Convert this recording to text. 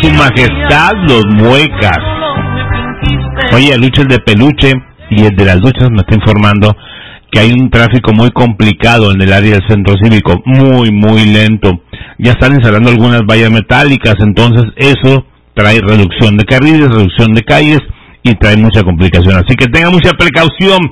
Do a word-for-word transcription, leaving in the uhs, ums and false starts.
su majestad los muecas. Oye, Lucha el de Peluche y el de las luchas me está informando que hay un tráfico muy complicado en el área del centro cívico, muy, muy lento. Ya están instalando algunas vallas metálicas, entonces eso trae reducción de carriles, reducción de calles y trae mucha complicación. Así que tenga mucha precaución.